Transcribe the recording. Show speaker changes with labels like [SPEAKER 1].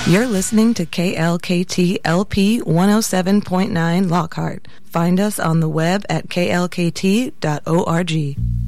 [SPEAKER 1] You're listening to KLKT LP 107.9 Lockhart. Find us on the web at klkt.org.